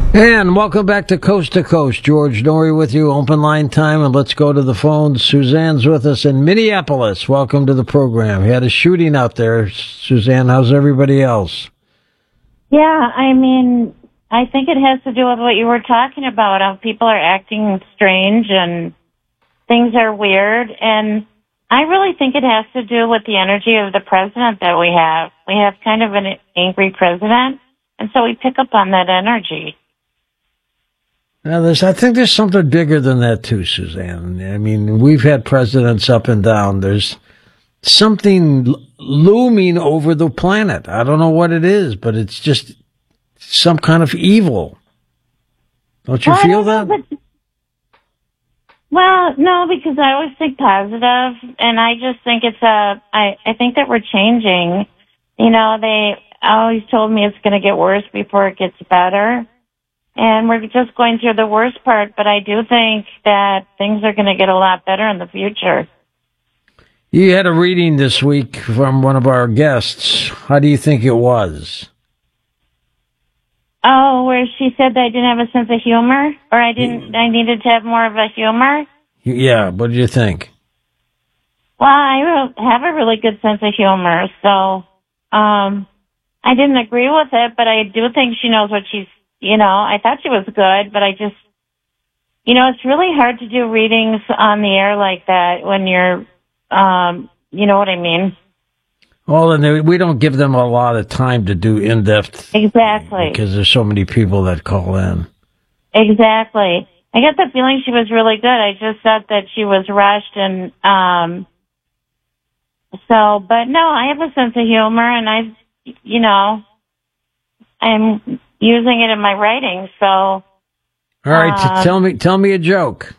And welcome back to Coast. George Norrie with you, open line time, and let's go to the phone. Suzanne's with us in Minneapolis. Welcome to the program. We had a shooting out there. Suzanne, how's everybody else? Yeah, I mean, I think it has to do with what you were talking about. How people are acting strange and things are weird. And I really think it has to do with the energy of the president that we have. We have kind of an angry president, and so we pick up on that energy. Now, I think there's something bigger than that, too, Suzanne. I mean, we've had presidents up and down. There's something looming over the planet. I don't know what it is, but it's just some kind of evil. Don't you feel that? Well, no, because I always think positive, and I just think I think that we're changing. You know, they always told me it's going to get worse before it gets better. And we're just going through the worst part, but I do think that things are going to get a lot better in the future. You had a reading this week from one of our guests. How do you think it was? Oh, where she said that I didn't have a sense of humor, or I needed to have more of a humor? Yeah, what did you think? Well, I have a really good sense of humor, so I didn't agree with it, but I do think she knows what she's. You know, I thought she was good, but I just, you know, it's really hard to do readings on the air like that when you're, you know what I mean? Well, and we don't give them a lot of time to do in-depth. Exactly. Because there's so many people that call in. Exactly. I got the feeling she was really good. I just thought that she was rushed and, but no, I have a sense of humor and I'm using it in my writing, so. All right, tell me a joke.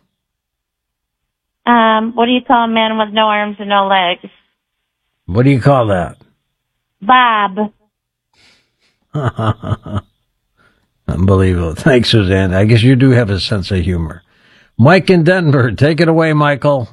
What do you call a man with no arms and no legs? What do you call that? Bob. Unbelievable. Thanks, Suzanne. I guess you do have a sense of humor. Mike in Denver, take it away, Michael.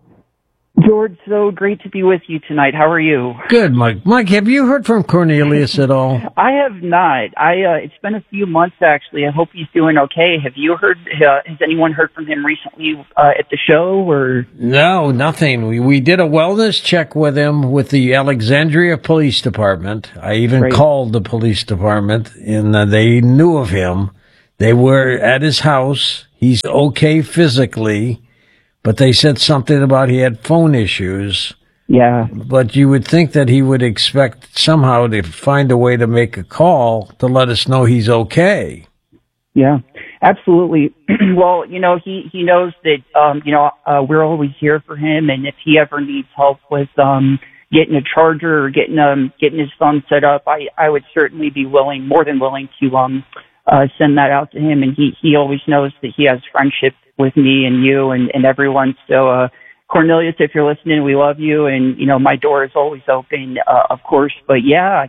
George, so great to be with you tonight. How are you? Good, Mike. Mike, have you heard from Cornelius at all? I have not. It's been a few months, actually. I hope he's doing okay. Have you heard, has anyone heard from him recently at the show, or? No, nothing. We did a wellness check with him with the Alexandria Police Department. I even called the police department, and they knew of him. They were at his house. He's okay physically. But they said something about he had phone issues. Yeah. But you would think that he would expect somehow to find a way to make a call to let us know he's okay. Yeah, absolutely. Well, you know, he knows that, we're always here for him. And if he ever needs help with getting a charger or getting his phone set up, I would certainly be more than willing to send that out to him. And he always knows that he has friendship with me and you and everyone. So, Cornelius, if you're listening, we love you. And, you know, my door is always open, of course. But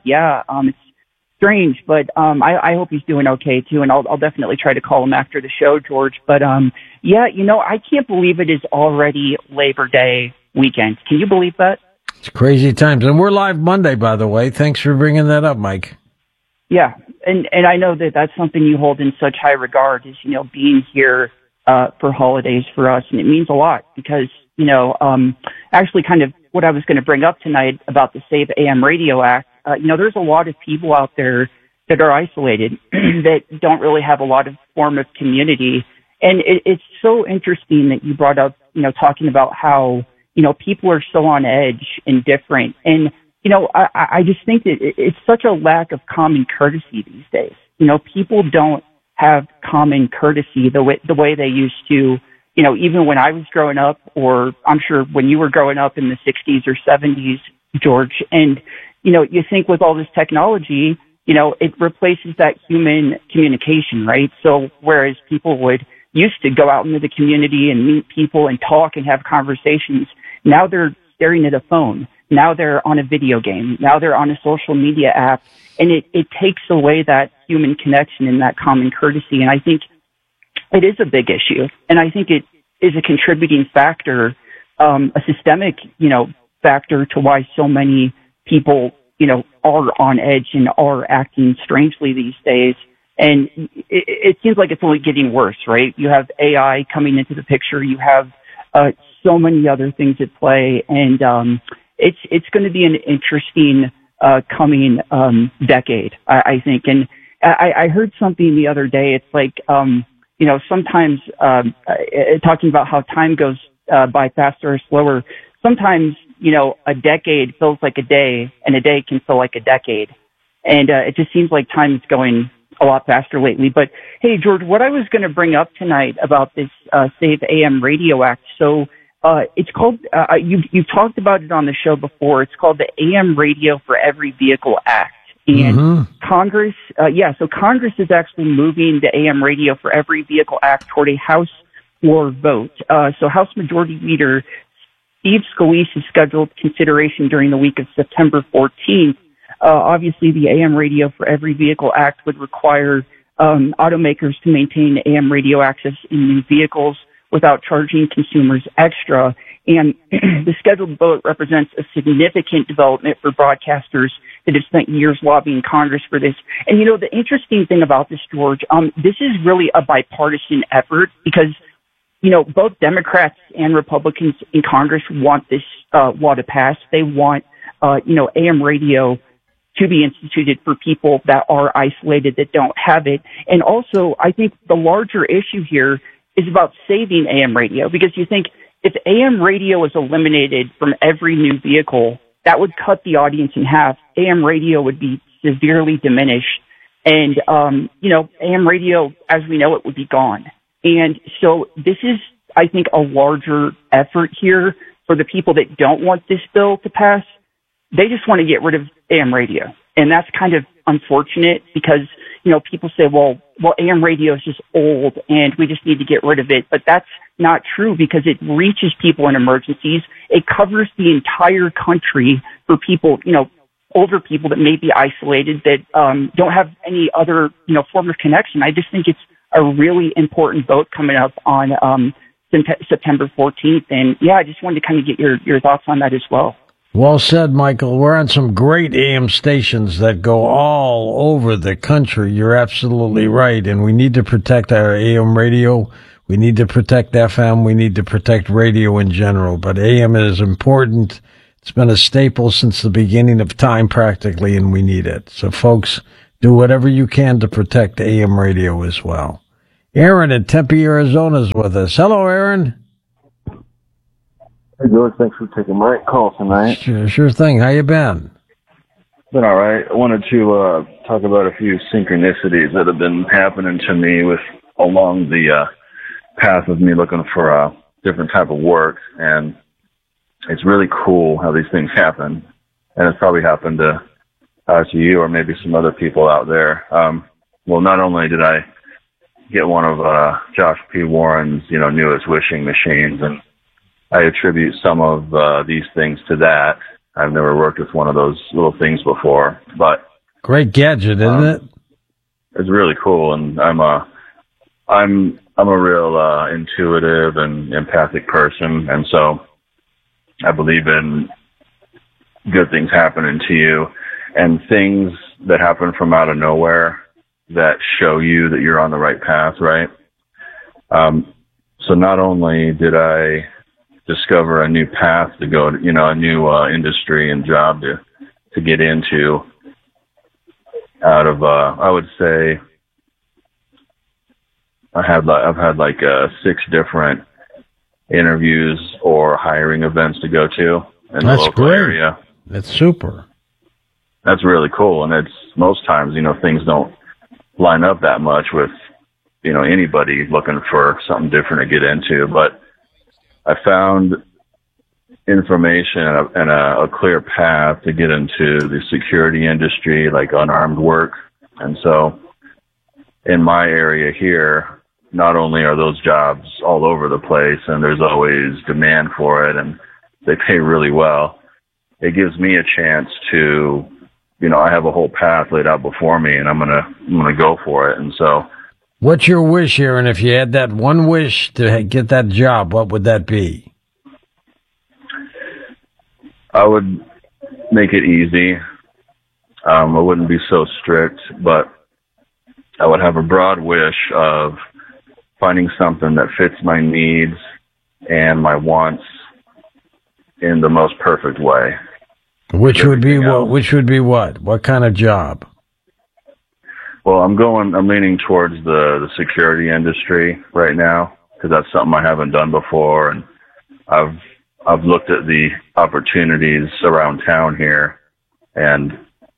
it's strange, but, I hope he's doing okay too. And I'll definitely try to call him after the show, George. But, you know, I can't believe it is already Labor Day weekend. Can you believe that? It's crazy times. And we're live Monday, by the way. Thanks for bringing that up, Mike. Yeah. And I know that that's something you hold in such high regard is, you know, being here for holidays for us. And it means a lot because, you know, actually kind of what I was going to bring up tonight about the Save AM Radio Act, you know, there's a lot of people out there that are isolated that don't really have a lot of form of community. And it's so interesting that you brought up, you know, talking about how, you know, people are so on edge and different. And, you know, I just think that it's such a lack of common courtesy these days. You know, people don't have common courtesy the way they used to, you know, even when I was growing up, or I'm sure when you were growing up in the 60s or 70s, George. And, you know, you think with all this technology, you know, it replaces that human communication, right? So whereas people used to go out into the community and meet people and talk and have conversations, now they're staring at a phone. Now they're on a video game. Now they're on a social media app. And it takes away that human connection and that common courtesy. And I think it is a big issue. And I think it is a contributing factor, a systemic, you know, factor to why so many people, you know, are on edge and are acting strangely these days. And it seems like it's only getting worse, right? You have AI coming into the picture. You have so many other things at play, and it's going to be an interesting coming decade, I think. And I heard something the other day. It's like sometimes talking about how time goes by faster or slower. Sometimes a decade feels like a day, and a day can feel like a decade. And it just seems like time is going a lot faster lately. But hey, George, what I was going to bring up tonight about this Save AM Radio Act. So it's called, you've talked about it on the show before. It's called the AM Radio for Every Vehicle Act. And Congress, so Congress is actually moving the AM Radio for Every Vehicle Act toward a House floor vote. So House Majority Leader Steve Scalise has scheduled consideration during the week of September 14th. Obviously, the AM Radio for Every Vehicle Act would require automakers to maintain AM radio access in new vehicles without charging consumers extra. And the scheduled vote represents a significant development for broadcasters that have spent years lobbying Congress for this. And, the interesting thing about this, George, this is really a bipartisan effort because, both Democrats and Republicans in Congress want this law to pass. They want, AM radio to be instituted for people that are isolated, that don't have it. And also, I think the larger issue here is about saving AM radio, because you think if AM radio is eliminated from every new vehicle, that would cut the audience in half. AM radio would be severely diminished. And, AM radio, as we know it, would be gone. And so this is, I think, a larger effort here for the people that don't want this bill to pass. They just want to get rid of AM radio. And that's kind of unfortunate because, people say, well, AM radio is just old and we just need to get rid of it. But that's not true because it reaches people in emergencies. It covers the entire country for people, older people that may be isolated, that don't have any other, form of connection. I just think it's a really important vote coming up on September 14th. And I just wanted to kind of get your thoughts on that as well. Well said, Michael. We're on some great AM stations that go all over the country. You're absolutely right. And we need to protect our AM radio. We need to protect FM. We need to protect radio in general. But AM is important. It's been a staple since the beginning of time practically, and we need it. So, folks, do whatever you can to protect AM radio as well. Aaron in Tempe, Arizona is with us. Hello, Aaron. Hey, George, thanks for taking my call tonight. Sure thing. How you been? Been all right. I wanted to talk about a few synchronicities that have been happening to me along the path of me looking for a different type of work, and it's really cool how these things happen, and it's probably happened to you or maybe some other people out there. Well, not only did I get one of Josh P. Warren's, newest wishing machines, and I attribute some of these things to that. I've never worked with one of those little things before, but great gadget, isn't it? It's really cool, and I'm a real intuitive and empathic person, and so I believe in good things happening to you and things that happen from out of nowhere that show you that you're on the right path, right? So not only did I discover a new path to go to, a new industry and job to get into out of, I would say I've had like 6 different interviews or hiring events to go to in the local area. That's super. That's really cool. And it's most times, things don't line up that much with, anybody looking for something different to get into, but I found information and a clear path to get into the security industry, like unarmed work. And so in my area here, not only are those jobs all over the place and there's always demand for it and they pay really well, it gives me a chance to, I have a whole path laid out before me and I'm going to go for it. And so, what's your wish, Aaron? If you had that one wish to get that job, what would that be? I would make it easy. I wouldn't be so strict, but I would have a broad wish of finding something that fits my needs and my wants in the most perfect way. Which would be what? Which would be what? What kind of job? Well, I'm leaning towards the security industry right now because that's something I haven't done before, and I've looked at the opportunities around town here, and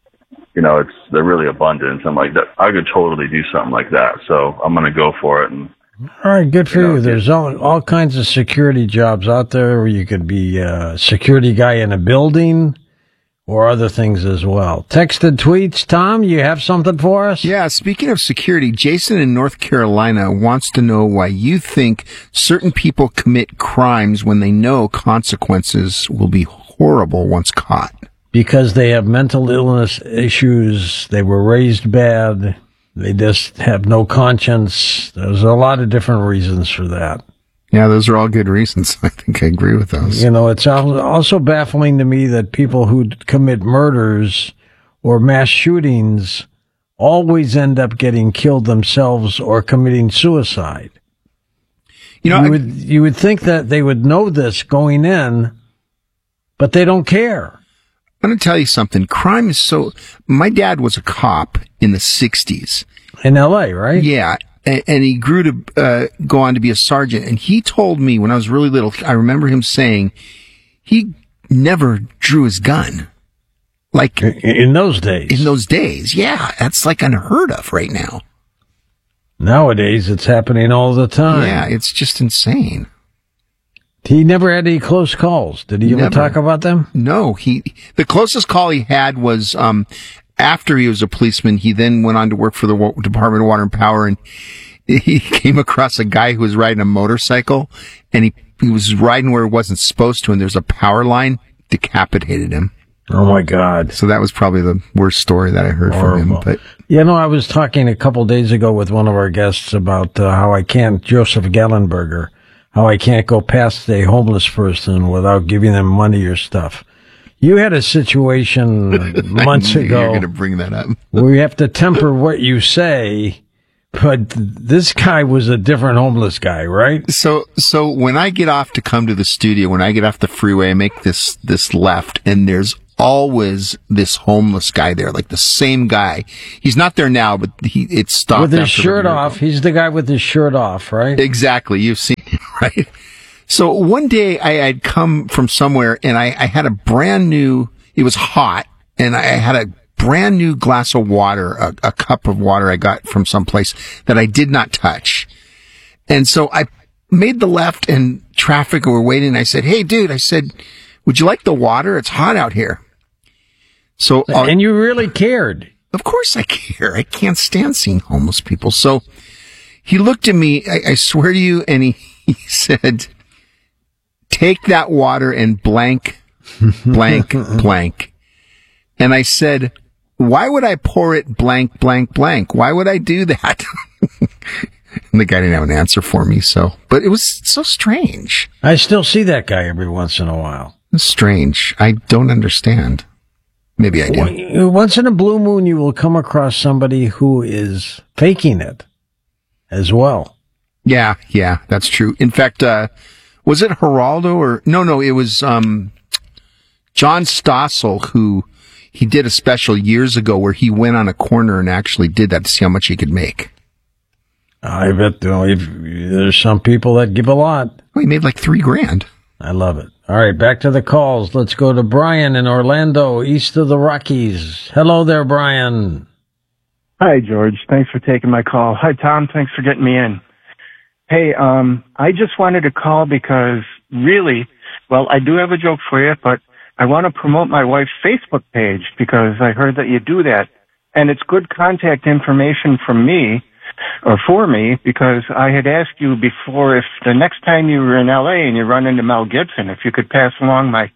they're really abundant. I'm like, I could totally do something like that, so I'm going to go for it. And all right, good for you. There's all kinds of security jobs out there where you could be a security guy in a building or other things as well. Texted tweets. Tom, you have something for us? Yeah, speaking of security, Jason in North Carolina wants to know why you think certain people commit crimes when they know consequences will be horrible once caught. Because they have mental illness issues, they were raised bad, they just have no conscience. There's a lot of different reasons for that. Yeah, those are all good reasons. I think I agree with those. It's also baffling to me that people who commit murders or mass shootings always end up getting killed themselves or committing suicide. You would think that they would know this going in, but they don't care. I'm going to tell you something. Crime is my dad was a cop in the 60s. In L.A., right? Yeah. And he grew to go on to be a sergeant. And he told me when I was really little, I remember him saying he never drew his gun. Like in those days. In those days, yeah. That's like unheard of right now. Nowadays, it's happening all the time. Yeah, it's just insane. He never had any close calls. Did he ever talk about them? No. The closest call he had was after he was a policeman. He then went on to work for the Department of Water and Power, and he came across a guy who was riding a motorcycle, and he was riding where he wasn't supposed to, and there's a power line, decapitated him. Oh, my God. So that was probably the worst story that I heard from him. But I was talking a couple days ago with one of our guests about Joseph Gallenberger, how I can't go past a homeless person without giving them money or stuff. You had a situation months ago. You're going to bring that up. Where you have to temper what you say, but this guy was a different homeless guy, right? So when I get off to come to the studio, when I get off the freeway, I make this left, and there's always this homeless guy there, like the same guy. He's not there now, but it's stopped with his shirt off. He's the guy with his shirt off, right? Exactly. You've seen him, right? So one day I'd come from somewhere, and I had a brand new, it was hot, and I had a brand new glass of water, a cup of water I got from someplace that I did not touch. And so I made the left, and traffic were waiting. I said, "Hey, dude," I said, "would you like the water? It's hot out here." So, and you really cared. Of course I care. I can't stand seeing homeless people. So he looked at me, I swear to you, and he said, "Take that water and blank, blank, blank." And I said, "Why would I pour it blank, blank, blank? Why would I do that?" And the guy didn't have an answer for me. But it was so strange. I still see that guy every once in a while. It's strange. I don't understand. Maybe I do. Once in a blue moon, you will come across somebody who is faking it as well. Yeah, that's true. In fact, was it Geraldo or no, it was John Stossel who he did a special years ago where he went on a corner and actually did that to see how much he could make. I bet there's some people that give a lot. Well, he made like $3,000. I love it. All right, back to the calls. Let's go to Brian in Orlando, east of the Rockies. Hello there, Brian. Hi, George. Thanks for taking my call. Hi, Tom. Thanks for getting me in. Hey, I just wanted to call because I do have a joke for you, but I want to promote my wife's Facebook page because I heard that you do that. And it's good contact information from me or for me because I had asked you before if the next time you were in LA and you run into Mel Gibson, if you could pass along my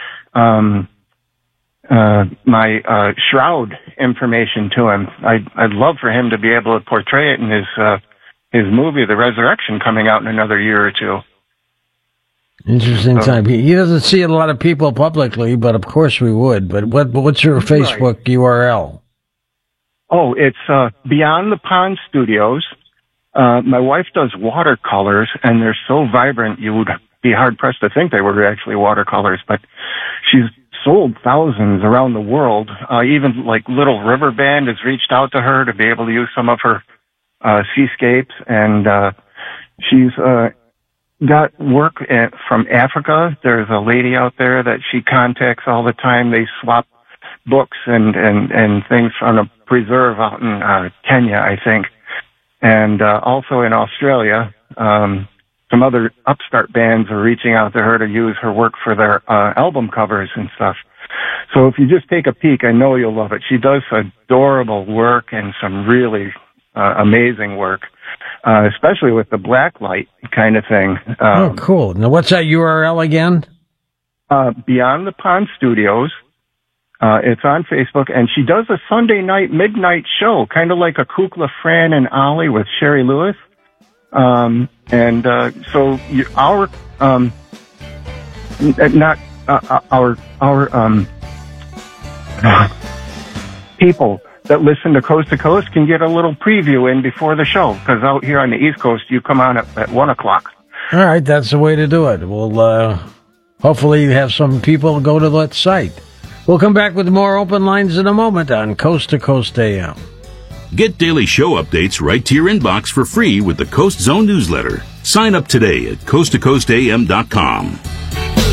shroud information to him. I'd love for him to be able to portray it in his movie, The Resurrection, coming out in another year or two. Interesting time. He doesn't see a lot of people publicly, but of course we would. But what's your Facebook URL? Oh, it's Beyond the Pond Studios. My wife does watercolors, and they're so vibrant you would be hard-pressed to think they were actually watercolors, but she's sold thousands around the world. Even like Little River Band has reached out to her to be able to use some of her seascapes, and she's got work from Africa. There's a lady out there that she contacts all the time. They swap books and things on a preserve out in Kenya, I think. And also in Australia, some other upstart bands are reaching out to her to use her work for their album covers and stuff. So if you just take a peek, I know you'll love it. She does adorable work and some really amazing work, especially with the black light kind of thing. Oh, cool. Now, what's that URL again? Beyond the Pond Studios. It's on Facebook, and she does a Sunday night midnight show, kind of like a Kukla, Fran, and Ollie with Sherry Lewis. So our people that listen to Coast can get a little preview in before the show, because out here on the East Coast, you come on at 1 o'clock. All right, that's the way to do it. We'll hopefully you have some people go to that site. We'll come back with more open lines in a moment on Coast to Coast AM. Get daily show updates right to your inbox for free with the Coast Zone newsletter. Sign up today at coasttocoastam.com.